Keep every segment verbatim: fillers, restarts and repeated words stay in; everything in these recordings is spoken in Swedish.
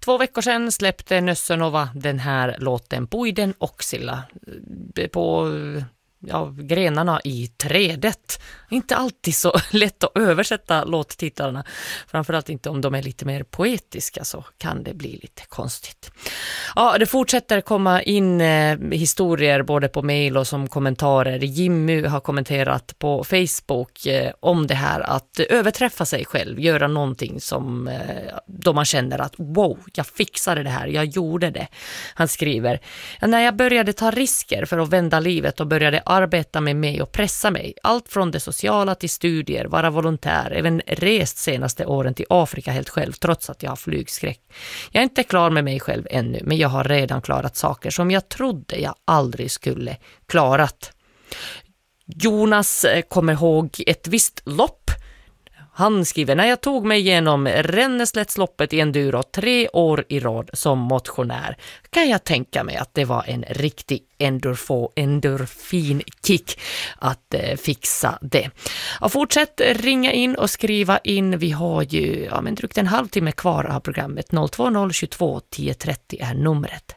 två veckor sedan släppte Nössönova den här låten Puiden Oksilla på ja, grenarna i trädet. Inte alltid så lätt att översätta låttitlarna. Framförallt inte om de är lite mer poetiska, så kan det bli lite konstigt. Ja, det fortsätter komma in eh, historier både på mejl och som kommentarer. Jimmy har kommenterat på Facebook eh, om det här att överträffa sig själv, göra någonting som eh, då man känner att wow, jag fixade det här, jag gjorde det. Han skriver: när jag började ta risker för att vända livet och började arbeta med mig och pressa mig, allt från det sociala till studier, vara volontär, även rest senaste åren till Afrika helt själv trots att jag har flygskräck. Jag är inte klar med mig själv ännu, men jag har redan klarat saker som jag trodde jag aldrig skulle klarat. Jonas kommer ihåg ett visst lopp. Han skriver: när jag tog mig igenom Renneslättsloppet i enduro tre år i rad som motionär kan jag tänka mig att det var en riktig endorfo, endorfinkick att eh, fixa det. Och fortsätt ringa in och skriva in. Vi har ju ja, men drygt en halvtimme kvar av programmet. noll två noll tjugotvå tio trettio är numret.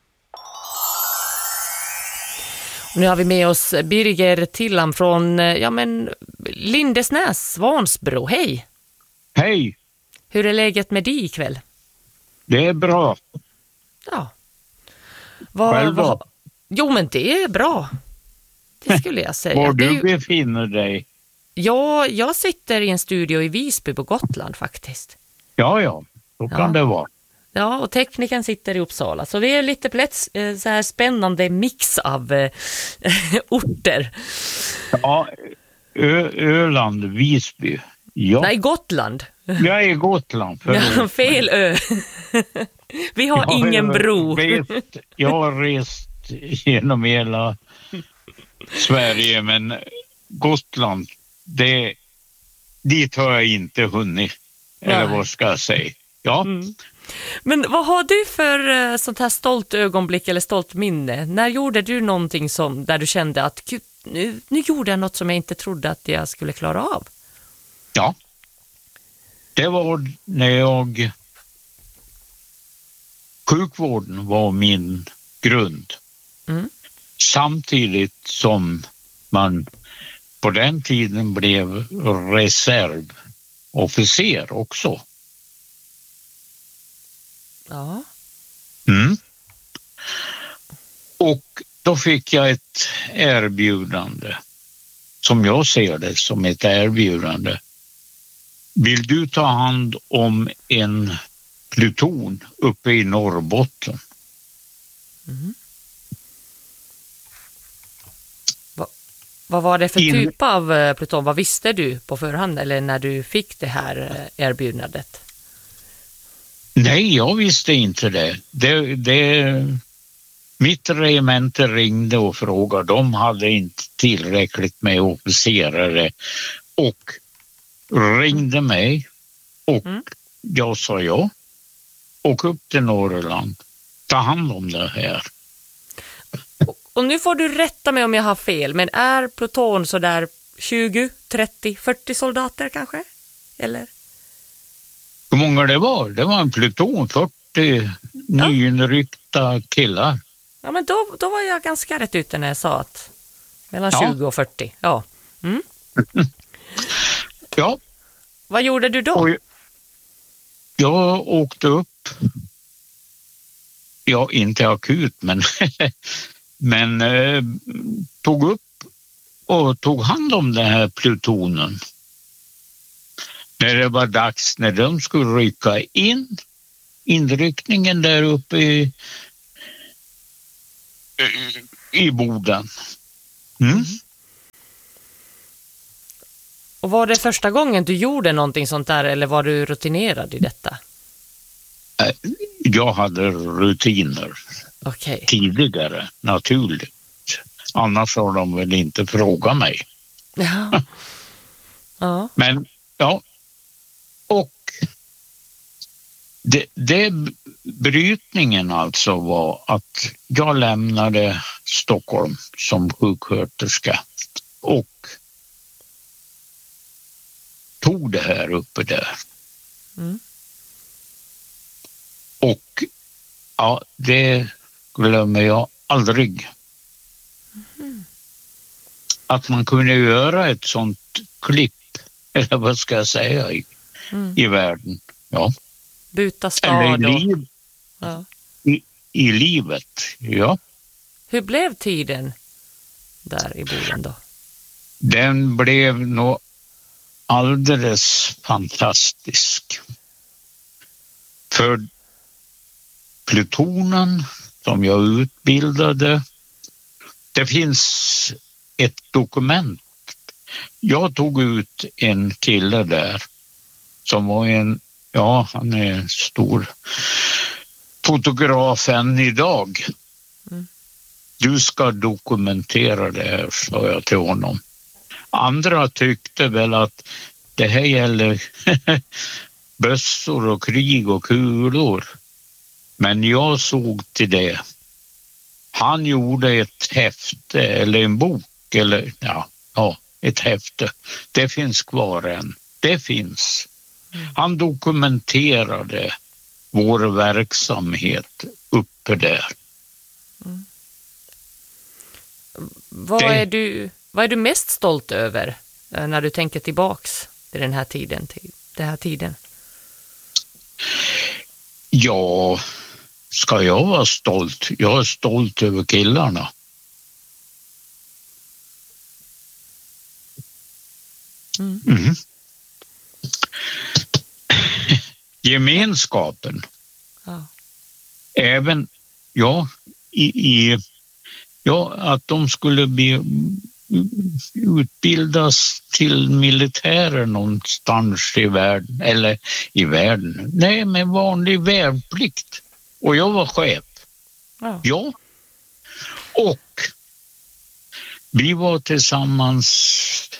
Nu har vi med oss Birger Tillam från ja, men Lindesnäs, Svansbro. Hej! Hej! Hur är läget med dig ikväll? Det är bra. Ja. Var, Själv då? var, jo, men det är bra. Det skulle jag säga. Var det du ju, befinner dig? ja, jag sitter i en studio i Visby på Gotland faktiskt. Ja, ja. Så kan Ja. det vara. Ja, och tekniken sitter i Uppsala. Så vi är lite pläts, eh, så här spännande mix av eh, orter. Ja, Ö- Öland, Visby. Ja. Nej, Gotland. Jag är i Gotland. Ja, fel ö. Vi har Jag ingen har bro. Rest, jag har rest genom hela Sverige, men Gotland, det, dit har jag inte hunnit. Eller Nej. vad ska jag säga? Ja. Mm. Men vad har du för uh, sånt här stolt ögonblick eller stolt minne? När gjorde du någonting som, där du kände att Gud, nu, nu gjorde jag något som jag inte trodde att jag skulle klara av? Ja. Det var när jag... Sjukvården var min grund. Mm. Samtidigt som man på den tiden blev reservofficer också. Ja. Mm. Och då fick jag ett erbjudande, som jag ser det som ett erbjudande. Vill du ta hand om en pluton uppe i Norrbotten? Mm. Va, vad var det för In... typ av uh, pluton? Vad visste du på förhand eller när du fick det här uh, erbjudandet? Nej, jag visste inte det. det, det mitt regemente ringde och frågade. De hade inte tillräckligt med officerare och ringde mig och mm. jag sa ja. Och upp till Norrland. Ta hand om det här. Och, och nu får du rätta mig om jag har fel, men är pluton så där tjugo, trettio, fyrtio soldater kanske? Eller? Hur många det var? Det var en pluton, fyrtio ja. nyinryckta killar. Ja, men då, då var jag ganska rätt ute när jag sa att mellan ja. tjugo och fyrtio. Ja. Mm. Ja. Vad gjorde du då? Och jag åkte upp. Ja, inte akut, men, men eh, tog upp och tog hand om den här plutonen. När det var dags, när de skulle rycka in, inryckningen där uppe i, i Boden. Mm. Och var det första gången du gjorde någonting sånt där eller var du rutinerad i detta? Jag hade rutiner okay. tidigare, naturligt. Annars har de väl inte frågat mig. Ja. Ja. Men, ja. Och det, det brytningen alltså var att jag lämnade Stockholm som sjuksköterska och tog det här uppe där. Mm. Och ja, det glömmer jag aldrig. Mm. Att man kunde göra ett sånt klipp, eller vad ska jag säga, i, mm. i världen. Ja. Byta stad. Eller i, liv, ja. i, i livet, ja. Hur blev tiden där i Boden då? Den blev nog alldeles fantastisk. För plutonen som jag utbildade, det finns ett dokument. Jag tog ut en kille där som var en, ja, han är en stor fotograf än idag. Mm. Du ska dokumentera det här, sa jag till honom. Andra tyckte väl att det här gäller bössor och krig och kulor. Men jag såg till det. Han gjorde ett häfte eller en bok eller ja, ja ett häfte. Det finns kvar än. Det finns. Mm. Han dokumenterade vår verksamhet uppe där. Mm. Vad, det... är du, vad är du mest stolt över när du tänker tillbaks till den här tiden? Till den här tiden? Ja, ska jag vara stolt? Jag är stolt över killarna. Mm. Mm. Gemenskapen. Ja. Även, ja, i, i, ja, att de skulle bli, utbildas till militärer någonstans i världen, eller i världen. Nej, med vanlig värnplikt. Och jag var chef. Ja. ja. Och vi var tillsammans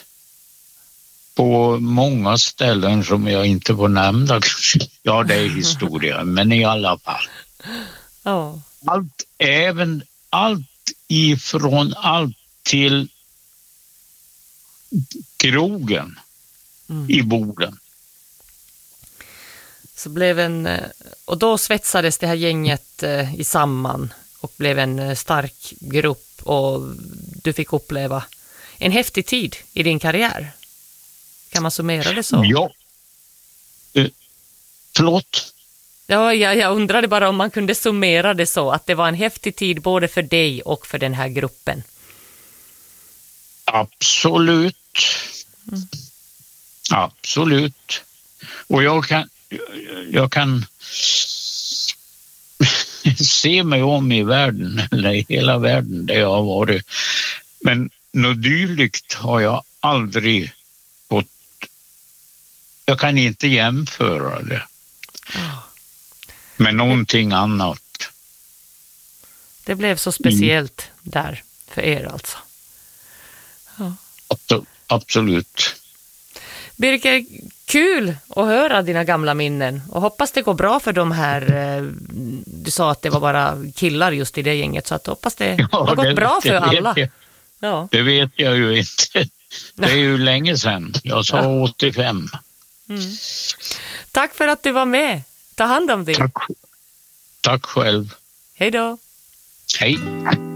på många ställen som jag inte får nämna. Ja, det är historia, men i alla fall. Ja. Allt, även allt ifrån allt till krogen mm. i Boden. Så blev en, och då svetsades det här gänget eh, i samman och blev en stark grupp och du fick uppleva en häftig tid i din karriär. Kan man summera det så? Ja. Uh, förlåt? Ja, ja, jag undrade bara om man kunde summera det så att det var en häftig tid både för dig och för den här gruppen. Absolut. Mm. Absolut. Och jag kan jag kan se mig om i världen, eller i hela världen där jag har varit. Men något dylikt har jag aldrig fått. Jag kan inte jämföra det med någonting annat. Det blev så speciellt mm. där för er alltså. Ja. Absolut. Birger, kul att höra dina gamla minnen och hoppas det går bra för de här, du sa att det var bara killar just i det gänget, så att hoppas det ja, har gått det, bra för alla. Jag. Ja. Det vet jag ju inte. Det är ju länge sedan. Jag sa ja. åttiofem. Mm. Tack för att du var med. Ta hand om dig. Tack, Tack själv. Hej då. Hej.